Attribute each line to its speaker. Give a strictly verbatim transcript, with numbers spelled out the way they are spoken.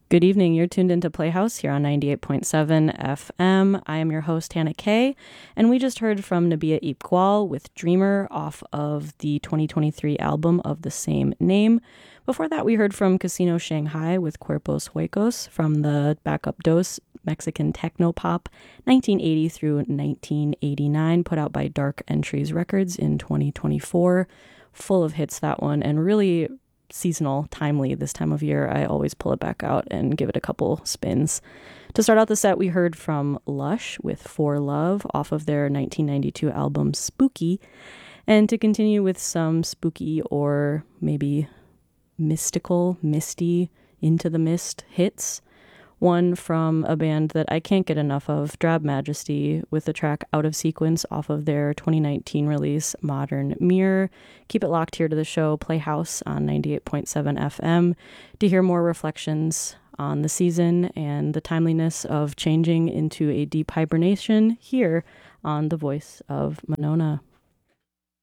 Speaker 1: Good evening. You're tuned into Playhouse here on ninety-eight point seven F M. I am your host, Hannah Kay, and we just heard from Nabia Iqbal with Dreamer off of the twenty twenty-three album of the same name. Before that, we heard from Casino Shanghai with Cuerpos Huecos from the Backup Dos Mexican Techno Pop nineteen eighty through nineteen eighty-nine, put out by Dark Entries Records in twenty twenty-four. Full of hits, that one, and really seasonal, timely this time of year. I always pull it back out and give it a couple spins. To start out the set, we heard from Lush with For Love off of their nineteen ninety-two album Spooky. And to continue with some spooky or maybe mystical, misty, Into the Mist hits, one from a band that I can't get enough of, Drab Majesty, with the track Out of Sequence off of their twenty nineteen release Modern Mirror. Keep it locked here to the show Playhouse on ninety-eight point seven F M to hear more reflections on the season and the timeliness of changing into a deep hibernation here on The Voice of Monona.